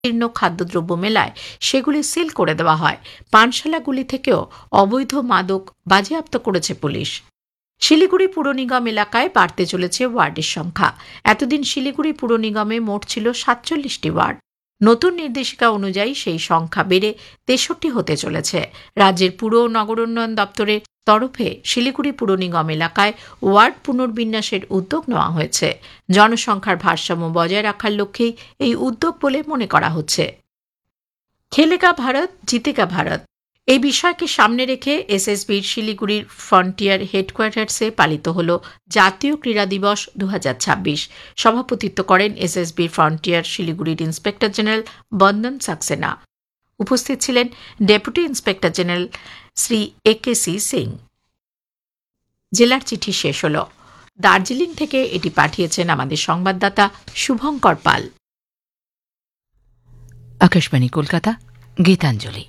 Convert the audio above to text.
জীর্ণ খাদ্যদ্রব্য মেলায় সেগুলি সিল করে দেওয়া হয়। পানশালাগুলি থেকেও অবৈধ মাদক বাজেয়াপ্ত করেছে পুলিশ। শিলিগুড়ি পুর নিগম এলাকায় বাড়তে চলেছে ওয়ার্ডের সংখ্যা। এতদিন শিলিগুড়ি পুর নিগমে মোট ছিল 47টি ওয়ার্ড। নতুন নির্দেশিকা অনুযায়ী সেই সংখ্যা বেড়ে 63 হতে চলেছে। রাজ্যের পুর ও নগরোন্নয়ন দপ্তরের তরফে শিলিগুড়ি পুর নিগম এলাকায় ওয়ার্ড পুনর্বিন্যাসের উদ্যোগ নেওয়া হয়েছে। জনসংখ্যার ভারসাম্য বজায় রাখার লক্ষ্যেই এই উদ্যোগ বলে মনে করা হচ্ছে। খেলেগা ভারত জিতেগা ভারত এই বিষয়কে সামনে রেখে এসএসবির শিলিগুড়ির ফ্রন্টিয়ার হেডকোয়ার্টার্সে পালিত হল জাতীয় ক্রীড়া দিবস 2026। সভাপতিত্ব করেন এসএসবির ফ্রন্টিয়ার শিলিগুড়ির ইন্সপেক্টর জেনারেল বন্দন সাক্সেনা। উপস্থিত ছিলেন deputy inspector general Shri একেসি Singh. জেলার চিঠি শেষ হল। দার্জিলিং থেকে এটি পাঠিয়েছেন আমাদের সংবাদদাতা শুভঙ্কর পাল। আকাশবাণী কলকাতা, গীতাঞ্জলি।